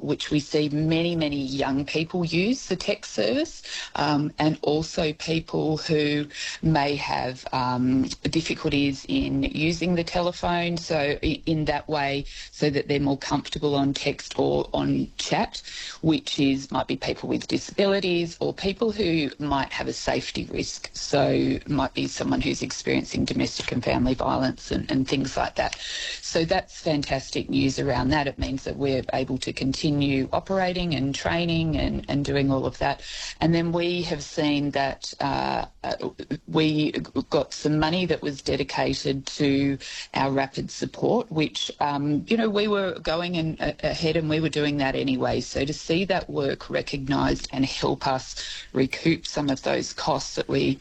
which we see many, many young people use the text service, and also people who may have difficulties in using the telephone, so in that way, so that they're more comfortable on text or on chat, which might be people with disabilities or people who might have a safety risk, so might be someone who's experiencing domestic and family violence and things like that. So that's fantastic news around that. It means that we're able to continue operating and training and doing all of that. And then we have seen that we got some money that was dedicated to our rapid support, which, we were going ahead and we were doing that anyway. So to see that work recognised and help us recoup some of those costs that we,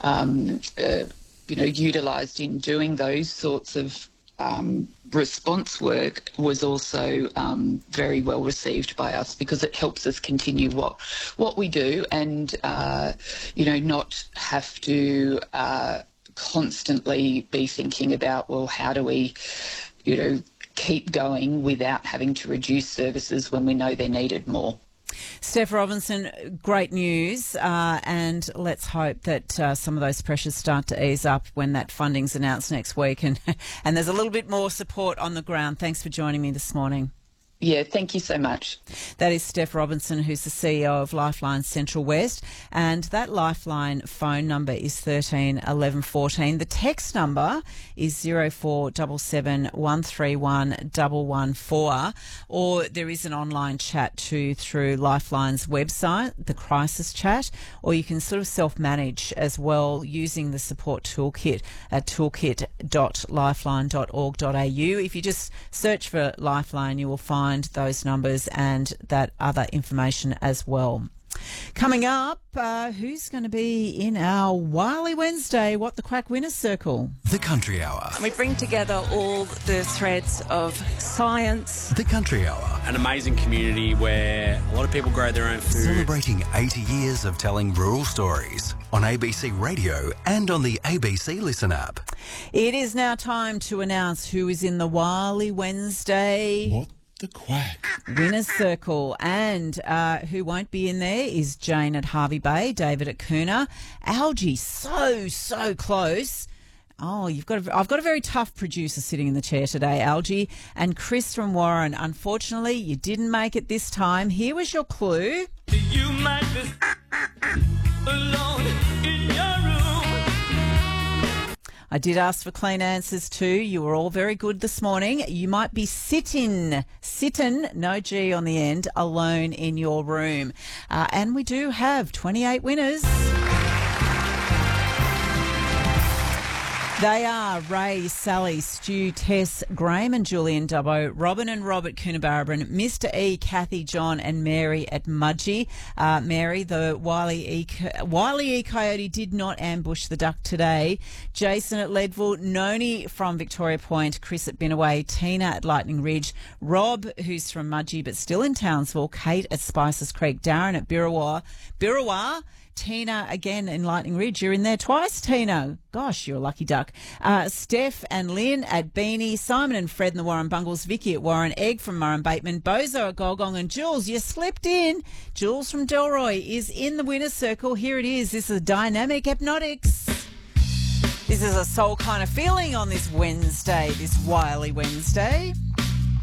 utilised in doing those sorts of response work was also very well received by us, because it helps us continue what we do and, not have to constantly be thinking about, well, how do we, keep going without having to reduce services when we know they're needed more. Steph Robinson, great news, and let's hope that some of those pressures start to ease up when that funding's announced next week and there's a little bit more support on the ground. Thanks for joining me this morning. Yeah, thank you so much. That is Steph Robinson, who's the CEO of Lifeline Central West, and that Lifeline phone number is 13 11 14. The text number is 0477 131 114, or there is an online chat too through Lifeline's website, the crisis chat, or you can sort of self-manage as well using the support toolkit at toolkit.lifeline.org.au. If you just search for Lifeline, you will find those numbers and that other information as well. Coming up, who's going to be in our Wiley Wednesday What the Quack Winners Circle? The Country Hour. We bring together all the threads of science. The Country Hour. An amazing community where a lot of people grow their own food. Celebrating 80 years of telling rural stories on ABC Radio and on the ABC Listen app. It is now time to announce who is in the Wiley Wednesday What the Quack Winners Circle, and who won't be in there is Jane at Hervey Bay, David at Coona, Algie so close. Oh, I've got a very tough producer sitting in the chair today, Algie, and Chris from Warren. Unfortunately, you didn't make it this time. Here was your clue. You might be alone in your room. I did ask for clean answers too. You were all very good this morning. You might be sitting, no G on the end, alone in your room. And we do have 28 winners. They are Ray, Sally, Stu, Tess, Graham and Julian Dubbo, Robin and Robert Coonabarabran, Mr E, Kathy, John and Mary at Mudgee. Mary, the Wiley E Coyote did not ambush the duck today. Jason at Leadville, Noni from Victoria Point, Chris at Binnaway, Tina at Lightning Ridge, Rob, who's from Mudgee but still in Townsville, Kate at Spices Creek, Darren at Birrawa, Tina again in Lightning Ridge. You're in there twice, Tina. Gosh, you're a lucky duck. Steph and Lynn at Beanie, Simon and Fred in the Warren Bungles, Vicky at Warren, Egg from Murrum Bateman, Bozo at Golgong, and Jules, you slipped in. Jules from Delroy is in the winner's circle. Here it is. This is Dynamic Hypnotics. This is a soul kind of feeling on this Wednesday, this Wiley Wednesday.